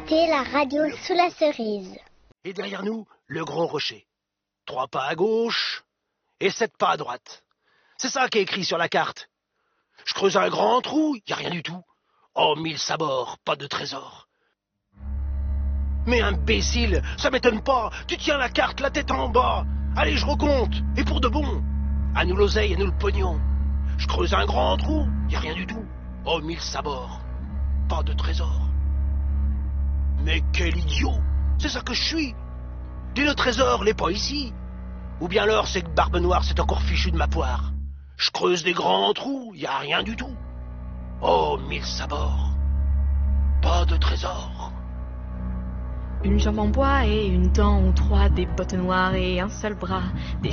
écoutez la radio sous la cerise. Et derrière nous, le gros rocher. 3 pas à gauche et 7 pas à droite. C'est ça qui est écrit sur la carte. Je creuse un grand trou, y a rien du tout. Oh, 1000 sabords, pas de trésor. Mais imbécile, ça m'étonne pas. Tu tiens la carte, la tête en bas. Allez, je recompte. Et pour de bon. À nous l'oseille, à nous le pognon. Je creuse un grand trou, y a rien du tout. Oh, 1000 sabords, pas de trésor. Mais quel idiot! C'est ça que je suis! Dis le trésor, l'est pas ici. Ou bien alors c'est que Barbe Noire s'est encore fichu de ma poire. Je creuse des grands trous, y a rien du tout. Oh, 1000 sabords, pas de trésor. Une jambe en bois et une dent ou 3, des bottes noires et un seul bras, des